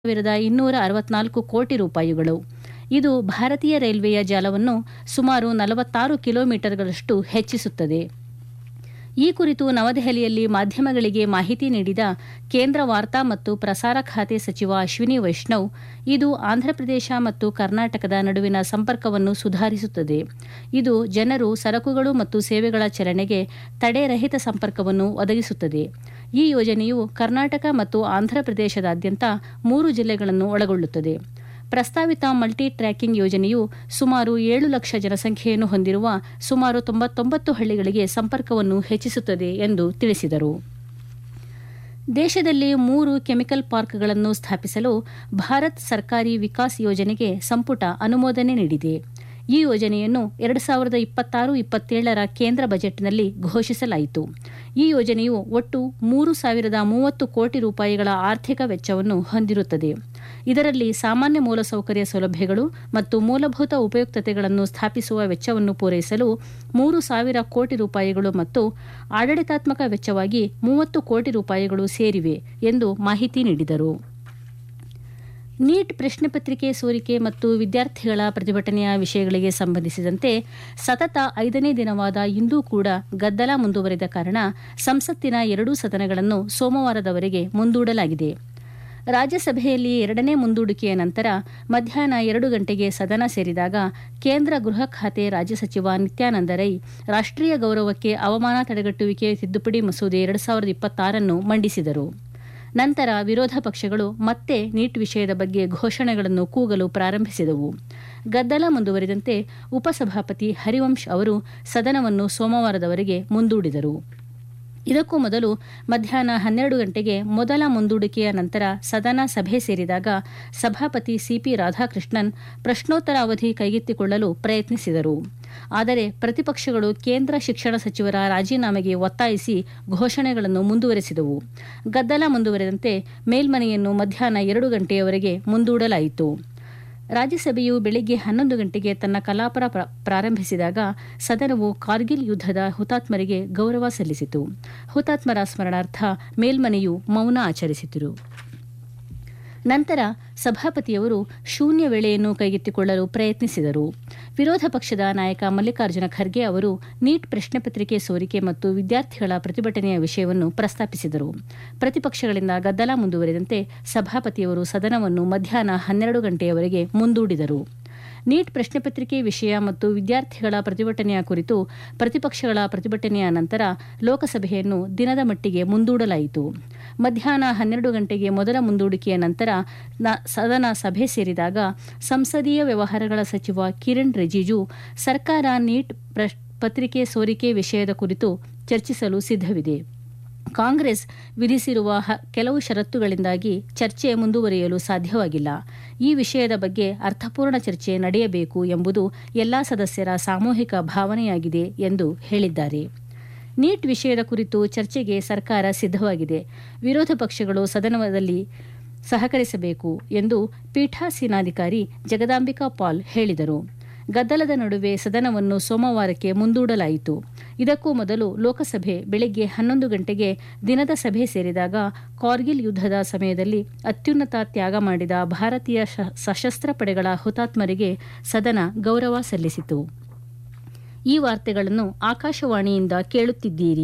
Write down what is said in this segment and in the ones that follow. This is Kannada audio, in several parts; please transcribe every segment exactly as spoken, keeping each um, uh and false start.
ಸಾವಿರದ ಇನ್ನೂರ ಅರವತ್ನಾಲ್ಕು ಕೋಟಿ ರೂಪಾಯಿಗಳು. ಇದು ಭಾರತೀಯ ರೈಲ್ವೆಯ ಜಾಲವನ್ನು ಸುಮಾರು ನಲವತ್ತಾರು ಕಿಲೋಮೀಟರ್ಗಳಷ್ಟು ಹೆಚ್ಚಿಸುತ್ತದೆ. ಈ ಕುರಿತು ನವದೆಹಲಿಯಲ್ಲಿ ಮಾಧ್ಯಮಗಳಿಗೆ ಮಾಹಿತಿ ನೀಡಿದ ಕೇಂದ್ರ ವಾರ್ತಾ ಮತ್ತು ಪ್ರಸಾರ ಖಾತೆ ಸಚಿವ ಅಶ್ವಿನಿ ವೈಷ್ಣವ್, ಇದು ಆಂಧ್ರಪ್ರದೇಶ ಮತ್ತು ಕರ್ನಾಟಕದ ನಡುವಿನ ಸಂಪರ್ಕವನ್ನು ಸುಧಾರಿಸುತ್ತದೆ. ಇದು ಜನರು, ಸರಕುಗಳು ಮತ್ತು ಸೇವೆಗಳ ಚಲನೆಗೆ ತಡೆರಹಿತ ಸಂಪರ್ಕವನ್ನು ಒದಗಿಸುತ್ತದೆ. ಈ ಯೋಜನೆಯು ಕರ್ನಾಟಕ ಮತ್ತು ಆಂಧ್ರಪ್ರದೇಶದಾದ್ಯಂತ ಮೂರು ಜಿಲ್ಲೆಗಳನ್ನು ಒಳಗೊಳ್ಳುತ್ತದೆ. ಪ್ರಸ್ತಾವಿತ ಮಲ್ಟಿ ಟ್ರ್ಯಾಕಿಂಗ್ ಯೋಜನೆಯು ಸುಮಾರು ಏಳು ಲಕ್ಷ ಜನಸಂಖ್ಯೆಯನ್ನು ಹೊಂದಿರುವ ಸುಮಾರು ತೊಂಬತ್ತೊಂಬತ್ತು ಹಳ್ಳಿಗಳಿಗೆ ಸಂಪರ್ಕವನ್ನು ಹೆಚ್ಚಿಸುತ್ತದೆ ಎಂದು ತಿಳಿಸಿದರು. ದೇಶದಲ್ಲಿ ಮೂರು ಕೆಮಿಕಲ್ ಪಾರ್ಕ್ಗಳನ್ನು ಸ್ಥಾಪಿಸಲು ಭಾರತ್ ಸರ್ಕಾರಿ ವಿಕಾಸ್ ಯೋಜನೆಗೆ ಸಂಪುಟ ಅನುಮೋದನೆ ನೀಡಿದೆ. ಈ ಯೋಜನೆಯನ್ನು ಎರಡು ಸಾವಿರದ ಇಪ್ಪತ್ತಾರು ಇಪ್ಪತ್ತೇಳರ ಕೇಂದ್ರ ಬಜೆಟ್ನಲ್ಲಿ ಘೋಷಿಸಲಾಯಿತು. ಈ ಯೋಜನೆಯು ಒಟ್ಟು ಮೂರು ಸಾವಿರದ ಮೂವತ್ತು ಕೋಟಿ ರೂಪಾಯಿಗಳ ಆರ್ಥಿಕ ವೆಚ್ಚವನ್ನು ಹೊಂದಿರುತ್ತದೆ. ಇದರಲ್ಲಿ ಸಾಮಾನ್ಯ ಮೂಲಸೌಕರ್ಯ ಸೌಲಭ್ಯಗಳು ಮತ್ತು ಮೂಲಭೂತ ಉಪಯುಕ್ತತೆಗಳನ್ನು ಸ್ಥಾಪಿಸುವ ವೆಚ್ಚವನ್ನು ಪೂರೈಸಲು ಮೂರು ಸಾವಿರ ಕೋಟಿ ರೂಪಾಯಿಗಳು ಮತ್ತು ಆಡಳಿತಾತ್ಮಕ ವೆಚ್ಚವಾಗಿ ಮೂವತ್ತು ಕೋಟಿ ರೂಪಾಯಿಗಳು ಸೇರಿವೆ ಎಂದು ಮಾಹಿತಿ ನೀಡಿದರು. ನೀಟ್ ಪ್ರಶ್ನೆ ಪತ್ರಿಕೆ ಸೋರಿಕೆ ಮತ್ತು ವಿದ್ಯಾರ್ಥಿಗಳ ಪ್ರತಿಭಟನೆಯ ವಿಷಯಗಳಿಗೆ ಸಂಬಂಧಿಸಿದಂತೆ ಸತತ ಐದನೇ ದಿನವಾದ ಇಂದೂ ಕೂಡ ಗದ್ದಲ ಮುಂದುವರಿದ ಕಾರಣ ಸಂಸತ್ತಿನ ಎರಡೂ ಸದನಗಳನ್ನು ಸೋಮವಾರದವರೆಗೆ ಮುಂದೂಡಲಾಗಿದೆ. ರಾಜ್ಯಸಭೆಯಲ್ಲಿ ಎರಡನೇ ಮುಂದೂಡಿಕೆಯ ನಂತರ ಮಧ್ಯಾಹ್ನ ಎರಡು ಗಂಟೆಗೆ ಸದನ ಸೇರಿದಾಗ ಕೇಂದ್ರ ಗೃಹ ಖಾತೆ ರಾಜ್ಯ ಸಚಿವ ನಿತ್ಯಾನಂದ ರೈ ರಾಷ್ಟ್ರೀಯ ಗೌರವಕ್ಕೆ ಅವಮಾನ ತಡೆಗಟ್ಟುವಿಕೆ ತಿದ್ದುಪಡಿ ಮಸೂದೆ ಎರಡು ಸಾವಿರದ ಇಪ್ಪತ್ತಾರನ್ನು ಮಂಡಿಸಿದರು. ನಂತರ ವಿರೋಧ ಪಕ್ಷಗಳು ಮತ್ತೆ ನೀಟ್ ವಿಷಯದ ಬಗ್ಗೆ ಘೋಷಣೆಗಳನ್ನು ಕೂಗಲು ಪ್ರಾರಂಭಿಸಿದವು. ಗದ್ದಲ ಮುಂದುವರಿದಂತೆ ಉಪಸಭಾಪತಿ ಹರಿವಂಶ್ ಅವರು ಸದನವನ್ನು ಸೋಮವಾರದವರೆಗೆ ಮುಂದೂಡಿದರು. ಇದಕ್ಕೂ ಮೊದಲು ಮಧ್ಯಾಹ್ನ ಹನ್ನೆರಡು ಗಂಟೆಗೆ ಮೊದಲ ಮುಂದೂಡಿಕೆಯ ನಂತರ ಸದನ ಸಭೆ ಸೇರಿದಾಗ ಸಭಾಪತಿ ಸಿಪಿ ರಾಧಾಕೃಷ್ಣನ್ ಪ್ರಶ್ನೋತ್ತರ ಅವಧಿ ಕೈಗೆತ್ತಿಕೊಳ್ಳಲು ಪ್ರಯತ್ನಿಸಿದರು. ಆದರೆ ಪ್ರತಿಪಕ್ಷಗಳು ಕೇಂದ್ರ ಶಿಕ್ಷಣ ಸಚಿವರ ರಾಜೀನಾಮೆಗೆ ಒತ್ತಾಯಿಸಿ ಘೋಷಣೆಗಳನ್ನು ಮುಂದುವರೆಸಿದವು. ಗದ್ದಲ ಮುಂದುವರೆದಂತೆ ಮೇಲ್ಮನೆಯನ್ನು ಮಧ್ಯಾಹ್ನ ಎರಡು ಗಂಟೆಯವರೆಗೆ ಮುಂದೂಡಲಾಯಿತು. ರಾಜ್ಯಸಭೆಯು ಬೆಳಗ್ಗೆ ಹನ್ನೊಂದು ಗಂಟೆಗೆ ತನ್ನ ಕಲಾಪ ಪ್ರಾರಂಭಿಸಿದಾಗ ಸದನವು ಕಾರ್ಗಿಲ್ ಯುದ್ಧದ ಹುತಾತ್ಮರಿಗೆ ಗೌರವ ಸಲ್ಲಿಸಿತು. ಹುತಾತ್ಮರ ಸ್ಮರಣಾರ್ಥ ಮೇಲ್ಮನೆಯು ಮೌನ ಆಚರಿಸಿತು. ನಂತರ ಸಭಾಪತಿಯವರು ಶೂನ್ಯ ವೇಳೆಯನ್ನು ಕೈಗೆತ್ತಿಕೊಳ್ಳಲು ಪ್ರಯತ್ನಿಸಿದರು. ವಿರೋಧ ಪಕ್ಷದ ನಾಯಕ ಮಲ್ಲಿಕಾರ್ಜುನ ಖರ್ಗೆ ಅವರು ನೀಟ್ ಪ್ರಶ್ನೆ ಪತ್ರಿಕೆ ಸೋರಿಕೆ ಮತ್ತು ವಿದ್ಯಾರ್ಥಿಗಳ ಪ್ರತಿಭಟನೆಯ ವಿಷಯವನ್ನು ಪ್ರಸ್ತಾಪಿಸಿದರು. ಪ್ರತಿಪಕ್ಷಗಳಿಂದ ಗದ್ದಲ ಮುಂದುವರಿದಂತೆ ಸಭಾಪತಿಯವರು ಸದನವನ್ನು ಮಧ್ಯಾಹ್ನ ಹನ್ನೆರಡು ಗಂಟೆಯವರೆಗೆ ಮುಂದೂಡಿದರು. ನೀಟ್ ಪ್ರಶ್ನೆ ಪತ್ರಿಕೆ ವಿಷಯ ಮತ್ತು ವಿದ್ಯಾರ್ಥಿಗಳ ಪ್ರತಿಭಟನೆಯ ಕುರಿತು ಪ್ರತಿಪಕ್ಷಗಳ ಪ್ರತಿಭಟನೆಯ ನಂತರ ಲೋಕಸಭೆಯನ್ನು ದಿನದ ಮಟ್ಟಿಗೆ ಮುಂದೂಡಲಾಯಿತು. ಮಧ್ಯಾಹ್ನ ಹನ್ನೆರಡು ಗಂಟೆಗೆ ಮೊದಲ ಮುಂದೂಡಿಕೆಯ ನಂತರ ಸದನ ಸಭೆ ಸೇರಿದಾಗ ಸಂಸದೀಯ ವ್ಯವಹಾರಗಳ ಸಚಿವ ಕಿರಣ್ ರಿಜಿಜು ಸರ್ಕಾರ ನೀಟ್ ಪತ್ರಿಕೆ ಸೋರಿಕೆ ವಿಷಯದ ಕುರಿತು ಚರ್ಚಿಸಲು ಸಿದ್ಧವಿದೆ. ಕಾಂಗ್ರೆಸ್ ವಿಧಿಸಿರುವ ಕೆಲವು ಷರತ್ತುಗಳಿಂದಾಗಿ ಚರ್ಚೆ ಮುಂದುವರಿಯಲು ಸಾಧ್ಯವಾಗಿಲ್ಲ. ಈ ವಿಷಯದ ಬಗ್ಗೆ ಅರ್ಥಪೂರ್ಣ ಚರ್ಚೆ ನಡೆಯಬೇಕು ಎಂಬುದು ಎಲ್ಲಾ ಸದಸ್ಯರ ಸಾಮೂಹಿಕ ಭಾವನೆಯಾಗಿದೆ ಎಂದು ಹೇಳಿದ್ದಾರೆ. ನೀಟ್ ವಿಷಯದ ಕುರಿತು ಚರ್ಚೆಗೆ ಸರ್ಕಾರ ಸಿದ್ಧವಾಗಿದೆ. ವಿರೋಧ ಪಕ್ಷಗಳು ಸದನದಲ್ಲಿ ಸಹಕರಿಸಬೇಕು ಎಂದು ಪೀಠಾಸೀನಾಧಿಕಾರಿ ಜಗದಾಂಬಿಕಾ ಪಾಲ್ ಹೇಳಿದರು. ಗದ್ದಲದ ನಡುವೆ ಸದನವನ್ನು ಸೋಮವಾರಕ್ಕೆ ಮುಂದೂಡಲಾಯಿತು. ಇದಕ್ಕೂ ಮೊದಲು ಲೋಕಸಭೆ ಬೆಳಗ್ಗೆ ಹನ್ನೊಂದು ಗಂಟೆಗೆ ದಿನದ ಸಭೆ ಸೇರಿದಾಗ ಕಾರ್ಗಿಲ್ ಯುದ್ಧದ ಸಮಯದಲ್ಲಿ ಅತ್ಯುನ್ನತ ತ್ಯಾಗ ಮಾಡಿದ ಭಾರತೀಯ ಸಶಸ್ತ್ರ ಪಡೆಗಳ ಹುತಾತ್ಮರಿಗೆ ಸದನ ಗೌರವ ಸಲ್ಲಿಸಿತು. ಈ ವಾರ್ತೆಗಳನ್ನು ಆಕಾಶವಾಣಿಯಿಂದ ಕೇಳುತ್ತಿದ್ದೀರಿ.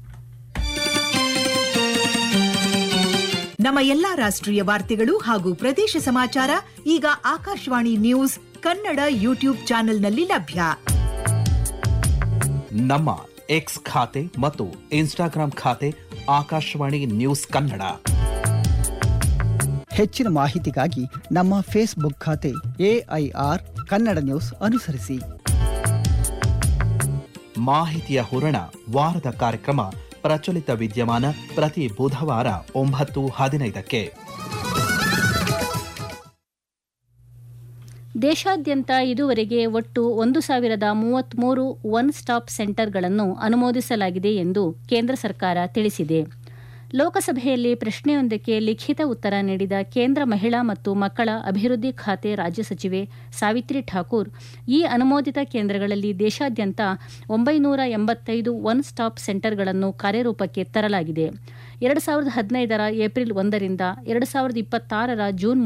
ನಮ್ಮ ಎಲ್ಲಾ ರಾಷ್ಟ್ರೀಯ ವಾರ್ತೆಗಳು ಹಾಗೂ ಪ್ರದೇಶ ಸಮಾಚಾರ ಈಗ ಆಕಾಶವಾಣಿ ನ್ಯೂಸ್ ಕನ್ನಡ ಯೂಟ್ಯೂಬ್ ಚಾನೆಲ್ನಲ್ಲಿ ಲಭ್ಯ. ನಮ್ಮ ಎಕ್ಸ್ ಖಾತೆ ಮತ್ತು ಇನ್ಸ್ಟಾಗ್ರಾಂ ಖಾತೆ ಆಕಾಶವಾಣಿ ನ್ಯೂಸ್ ಕನ್ನಡ. ಹೆಚ್ಚಿನ ಮಾಹಿತಿಗಾಗಿ ನಮ್ಮ ಫೇಸ್ಬುಕ್ ಖಾತೆ ಎಐಆರ್ ಕನ್ನಡ ನ್ಯೂಸ್ ಅನುಸರಿಸಿ. ಮಾಹಿತಿಯ ಹೂರಣ ವಾರದ ಕಾರ್ಯಕ್ರಮ ಪ್ರಚಲಿತ ವಿದ್ಯಮಾನ ಪ್ರತಿ ಬುಧವಾರ ಒಂಬತ್ತು ಹದಿನೈದಕ್ಕೆ. ದೇಶಾದ್ಯಂತ ಇದುವರೆಗೆ ಒಟ್ಟು ಒಂದು ಸಾವಿರದ ಮೂವತ್ಮೂರು ಒನ್ ಸ್ಟಾಪ್ ಸೆಂಟರ್ಗಳನ್ನು ಅನುಮೋದಿಸಲಾಗಿದೆ ಎಂದು ಕೇಂದ್ರ ಸರ್ಕಾರ ತಿಳಿಸಿದೆ. ಲೋಕಸಭೆಯಲ್ಲಿ ಪ್ರಶ್ನೆಯೊಂದಕ್ಕೆ ಲಿಖಿತ ಉತ್ತರ ನೀಡಿದ ಕೇಂದ್ರ ಮಹಿಳಾ ಮತ್ತು ಮಕ್ಕಳ ಅಭಿವೃದ್ಧಿ ಖಾತೆ ರಾಜ್ಯ ಸಚಿವೆ ಸಾವಿತ್ರಿ ಠಾಕೂರ್, ಈ ಅನುಮೋದಿತ ಕೇಂದ್ರಗಳಲ್ಲಿ ದೇಶಾದ್ಯಂತ ಒಂಬೈನೂರ ಎಂಬತ್ತೈದು ಒನ್ ಸ್ಟಾಪ್ ಸೆಂಟರ್ಗಳನ್ನು ಕಾರ್ಯರೂಪಕ್ಕೆ ತರಲಾಗಿದೆ. ಎರಡು ಸಾವಿರದ ಹದಿನೈದರ ಏಪ್ರಿಲ್ ಒಂದರಿಂದ ಎರಡು ಸಾವಿರದ ಇಪ್ಪತ್ತಾರರ ಜೂನ್